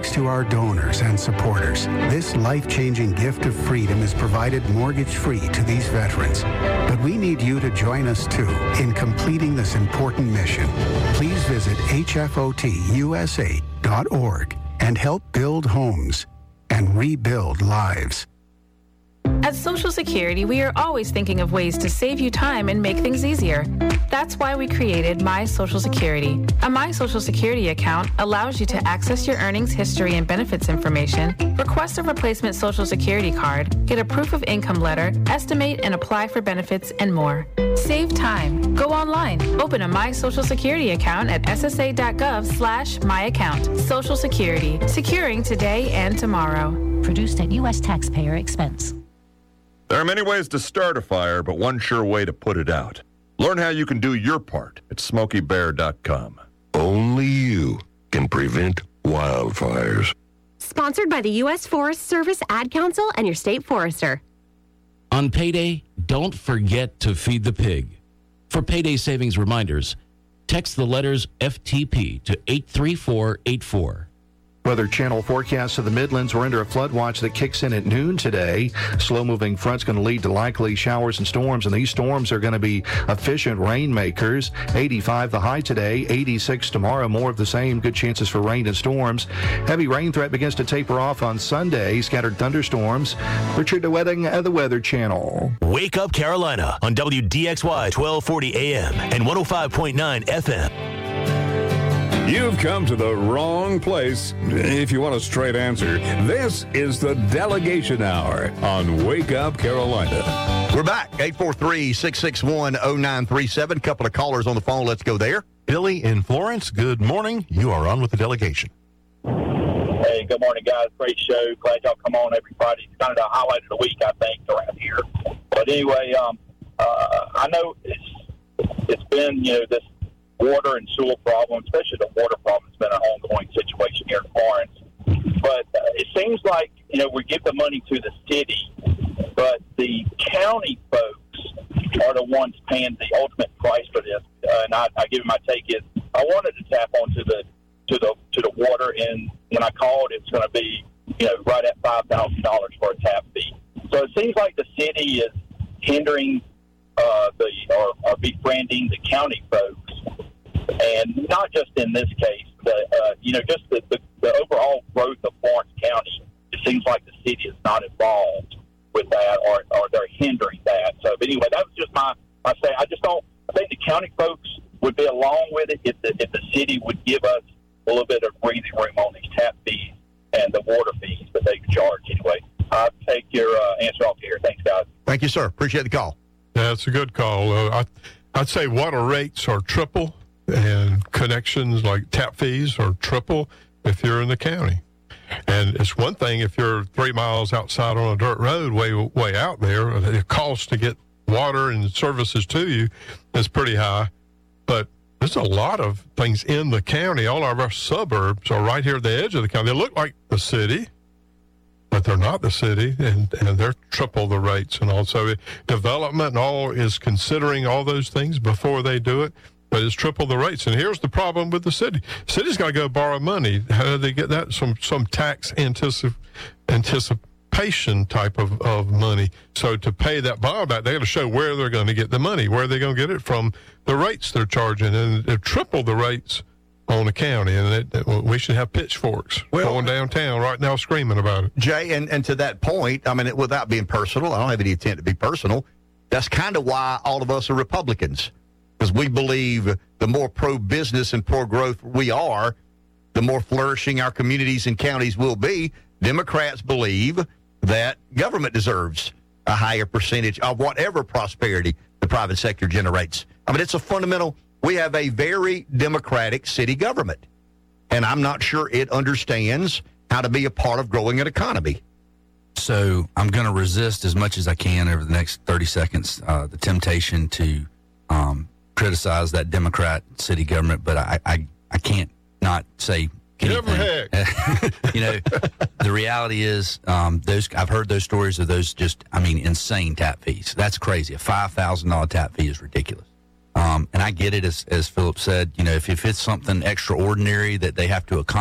Thanks to our donors and supporters, this life-changing gift of freedom is provided mortgage-free to these veterans. But we need you to join us, too, in completing this important mission. Please visit hfotusa.org and help build homes and rebuild lives. At Social Security, we are always thinking of ways to save you time and make things easier. That's why we created My Social Security. A My Social Security account allows you to access your earnings history and benefits information, request a replacement Social Security card, get a proof of income letter, estimate and apply for benefits, and more. Save time. Go online. Open a My Social Security account at ssa.gov/myaccount. Social Security. Securing today and tomorrow. Produced at U.S. taxpayer expense. There are many ways to start a fire, but one sure way to put it out. Learn how you can do your part at SmokeyBear.com. Only you can prevent wildfires. Sponsored by the U.S. Forest Service, Ad Council, and your state forester. On payday, don't forget to feed the pig. For payday savings reminders, text the letters FTP to 83484. Weather Channel forecasts of the Midlands. We're under a flood watch that kicks in at noon today. Slow-moving front's going to lead to likely showers and storms, and these storms are going to be efficient rainmakers. 85 the high today, 86 tomorrow. More of the same. Good chances for rain and storms. Heavy rain threat begins to taper off on Sunday. Scattered thunderstorms. Richard DeWetting at the Weather Channel. Wake Up Carolina on WDXY 1240 AM and 105.9 FM. You've come to the wrong place. If you want a straight answer, this is the Delegation Hour on Wake Up Carolina. We're back. 843-661-0937. Couple of callers on the phone. Let's go there. Billy in Florence, good morning. You are on with the delegation. Hey, good morning, guys. Great show. Glad y'all come on every Friday. It's kind of the highlight of the week, I think, around here. But anyway, I know it's been, this water and sewer problem, especially the water problem, has been an ongoing situation here in Florence. But it seems like, we give the money to the city, but the county folks are the ones paying the ultimate price for this. And I give you my take is I wanted to tap onto the water, and when I called, it's going to be, right at $5,000 for a tap fee. So it seems like the city is hindering or befriending the county folks. And not just in this case, but, just the overall growth of Florence County, it seems like the city is not involved with that or they're hindering that. So, but anyway, that was just I think the county folks would be along with it if the city would give us a little bit of breathing room on these tap fees and the water fees that they charge anyway. I'll take your answer off here. Thanks, guys. Thank you, sir. Appreciate the call. Yeah, it's a good call. I'd say water rates are triple, and connections like tap fees are triple if you're in the county. And it's one thing if you're 3 miles outside on a dirt road way out there, the cost to get water and services to you is pretty high. But there's a lot of things in the county. All of our suburbs are right here at the edge of the county. They look like the city, but they're not the city, and they're triple the rates. And also development and all is considering all those things before they do it. But it's triple the rates. And here's the problem with the city. City's got to go borrow money. How do they get that? Some tax anticipation type of money. So to pay that bond back, they got to show where they're going to get the money. Where are they going to get it from? The rates they're charging. And they've tripled the rates on the county. And we should have pitchforks going downtown right now screaming about it. Jay, and to that point, without being personal, I don't have any intent to be personal, that's kind of why all of us are Republicans. Because we believe the more pro-business and pro-growth we are, the more flourishing our communities and counties will be. Democrats believe that government deserves a higher percentage of whatever prosperity the private sector generates. It's a fundamental. We have a very democratic city government, and I'm not sure it understands how to be a part of growing an economy. So I'm going to resist as much as I can over the next 30 seconds the temptation to criticize that Democrat city government, but I can't not say anything. The reality is I've heard those stories of those insane tap fees. That's crazy. A $5,000 tap fee is ridiculous. And I get it, as Philip said, if it's something extraordinary that they have to accomplish,